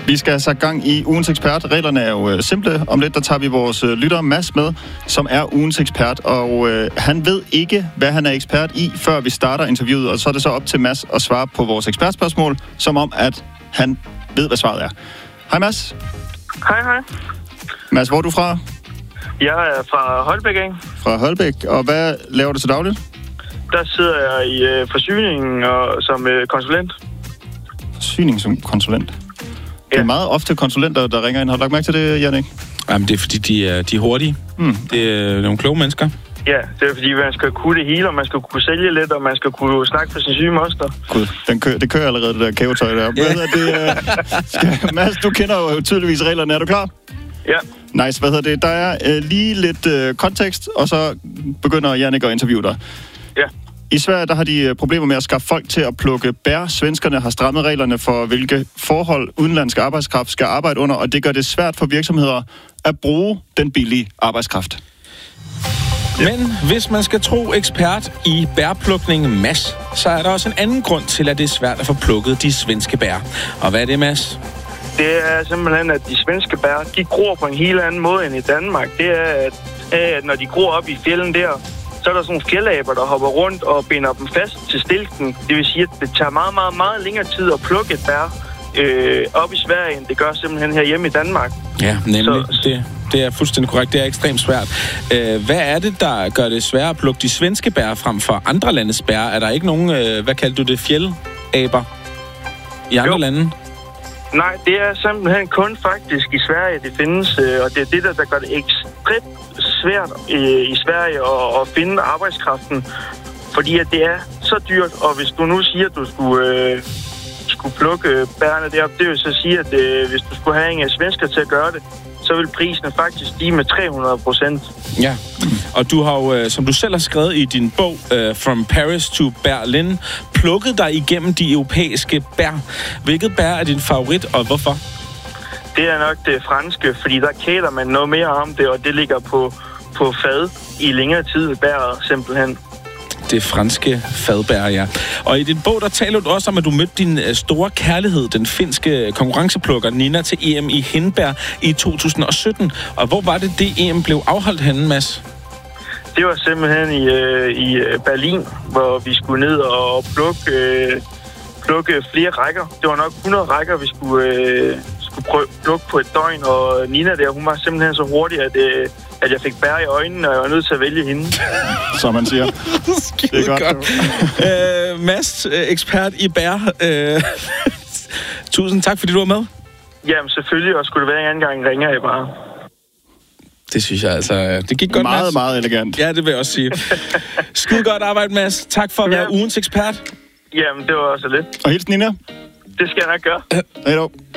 Vi skal have sat gang i ugens ekspert. Reglerne er jo simple. Om lidt, der tager vi vores lytter Mads med, som er ugens ekspert. Og han ved ikke, hvad han er ekspert i, før vi starter interviewet. Og så er det så op til Mads at svare på vores ekspertspørgsmål, som om, at han ved, hvad svaret er. Hej Mads. Hej. Mads, hvor er du fra? Jeg er fra Holbæk, ikke? Fra Holbæk. Og hvad laver du til dagligt? Der sidder jeg i forsyningen og som konsulent. Forsyning som konsulent? Det er meget ofte konsulenter, der ringer ind. Har du lagt mærke til det, Jannik? Jamen, det er fordi, de er hurtige. Det er nogle kloge mennesker. Ja, det er fordi, man skal kunne det hele, og man skal kunne sælge lidt, og man skal kunne snakke for sin syge moster. Gud, det kører allerede, det der kævetøj der. Mads, du kender jo tydeligvis reglerne. Er du klar? Ja. Nice, Der er lige lidt kontekst, og så begynder Jannik at interviewe dig. Ja. I Sverige, der har de problemer med at skaffe folk til at plukke bær. Svenskerne har strammet reglerne for, hvilke forhold udenlandsk arbejdskraft skal arbejde under, og det gør det svært for virksomheder at bruge den billige arbejdskraft. Men hvis man skal tro ekspert i bærplukning Mads, så er der også en anden grund til, at det er svært at få plukket de svenske bær. Og hvad er det, Mads? Det er simpelthen, at de svenske bær, de gror på en helt anden måde end i Danmark. Det er, at når de gror op i fjælden der, så er der sådan nogle fjeldaber, der hopper rundt og binder dem fast til stilken. Det vil sige, at det tager meget, meget, meget længere tid at plukke et bær op i Sverige, end det gør simpelthen herhjemme i Danmark. Ja, nemlig. Det er fuldstændig korrekt. Det er ekstremt svært. Hvad er det, der gør det svært at plukke de svenske bær frem for andre landes bær? Er der ikke nogen, hvad kaldte du det, fjeldaber i andre lande? Nej, det er simpelthen kun faktisk i Sverige, det findes, og det er det, der gør det ekstremt svært i Sverige at finde arbejdskraften, fordi at det er så dyrt, og hvis du nu siger, at du skulle plukke bærene derop, det vil så sige, at hvis du skulle have en svensker til at gøre det, så vil priserne faktisk stige med 300%. Ja, og du har jo, som du selv har skrevet i din bog, From Paris to Berlin, plukket dig igennem de europæiske bær. Hvilket bær er din favorit, og hvorfor? Det er nok det franske, fordi der kæler man noget mere om det, og det ligger på fad i længere tid, bæret simpelthen. Det franske fadbær, ja. Og i din bog, der taler du også om, at du mødte din store kærlighed, den finske konkurrenceplukker Nina, til EM i Hindbær i 2017. Og hvor var det EM blev afholdt henne, Mads? Det var simpelthen i Berlin, hvor vi skulle ned og plukke flere rækker. Det var nok 100 rækker, vi skulle plukke på et døgn, og Nina der, hun var simpelthen så hurtig, at jeg fik bær i øjnene, og jeg var nødt til at vælge hende. Som man siger. Det er godt. Mads, ekspert i bær. Tusind tak, fordi du var med. Jamen selvfølgelig, og skulle det være en anden gang, ringer jeg bare. Det synes jeg altså, det gik godt, meget, Mads. Meget elegant. Ja, det vil jeg også sige. Skide godt arbejde, Mads. Tak for at være ugens ekspert. Jamen, det var også lidt. Og hils Nina. Det skal jeg nok gøre. Hej då.